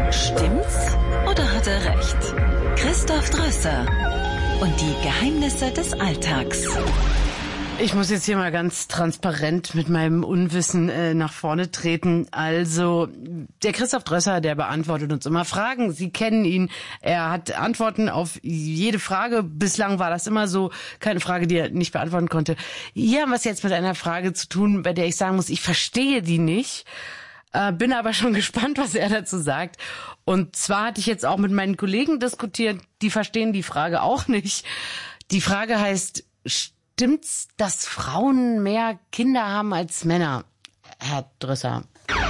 Stimmt's oder hat er recht? Christoph Drösser und die Geheimnisse des Alltags. Ich muss jetzt hier mal ganz transparent mit meinem Unwissen nach vorne treten. Also, der Christoph Drösser, der beantwortet uns immer Fragen. Sie kennen ihn. Er hat Antworten auf jede Frage. Bislang war das immer so. Keine Frage, die er nicht beantworten konnte. Hier haben wir es jetzt mit einer Frage zu tun, bei der ich sagen muss, ich verstehe die nicht. Bin aber schon gespannt, was er dazu sagt. Und zwar hatte ich jetzt auch mit meinen Kollegen diskutiert. Die verstehen die Frage auch nicht. Die Frage heißt, stimmt's, dass Frauen mehr Kinder haben als Männer, Herr Drösser?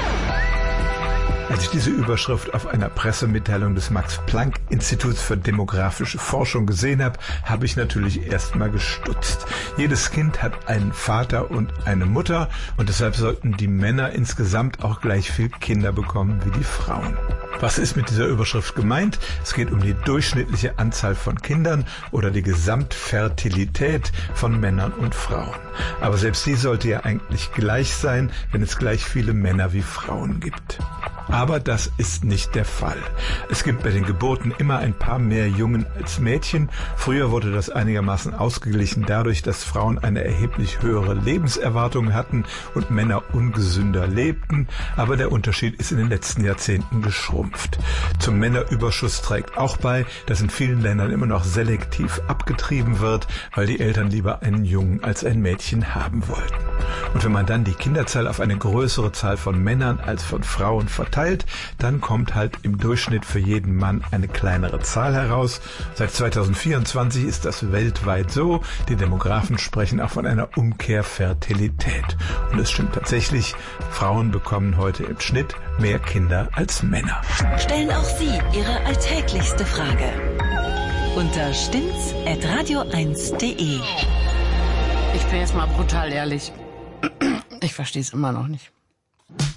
Als ich diese Überschrift auf einer Pressemitteilung des Max-Planck-Instituts für demografische Forschung gesehen habe, habe ich natürlich erstmal gestutzt. Jedes Kind hat einen Vater und eine Mutter und deshalb sollten die Männer insgesamt auch gleich viel Kinder bekommen wie die Frauen. Was ist mit dieser Überschrift gemeint? Es geht um die durchschnittliche Anzahl von Kindern oder die Gesamtfertilität von Männern und Frauen. Aber selbst die sollte ja eigentlich gleich sein, wenn es gleich viele Männer wie Frauen gibt. Aber das ist nicht der Fall. Es gibt bei den Geburten immer ein paar mehr Jungen als Mädchen. Früher wurde das einigermaßen ausgeglichen dadurch, dass Frauen eine erheblich höhere Lebenserwartung hatten und Männer ungesünder lebten. Aber der Unterschied ist in den letzten Jahrzehnten geschrumpft. Zum Männerüberschuss trägt auch bei, dass in vielen Ländern immer noch selektiv abgetrieben wird, weil die Eltern lieber einen Jungen als ein Mädchen haben wollten. Und wenn man dann die Kinderzahl auf eine größere Zahl von Männern als von Frauen verteilt, dann kommt halt im Durchschnitt für jeden Mann eine kleinere Zahl heraus. Seit 2024 ist das weltweit so. Die Demografen sprechen auch von einer Umkehrfertilität. Und es stimmt tatsächlich, Frauen bekommen heute im Schnitt mehr Kinder als Männer. Stellen auch Sie Ihre alltäglichste Frage unter stimmt's@radio1.de. Ich bin jetzt mal brutal ehrlich. Ich verstehe es immer noch nicht.